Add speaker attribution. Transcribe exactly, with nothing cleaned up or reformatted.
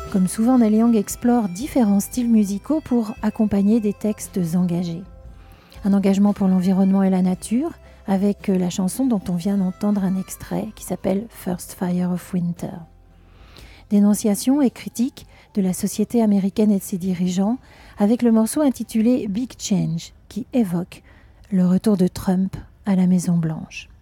Speaker 1: Comme souvent, Neil Young explore différents styles musicaux pour accompagner des textes engagés. Un engagement pour l'environnement et la nature, avec la chanson dont on vient d'entendre un extrait qui s'appelle « First Fire of Winter ». Dénonciation et critique de la société américaine et de ses dirigeants, avec le morceau intitulé « Big Change » qui évoque le retour de Trump à la Maison-Blanche.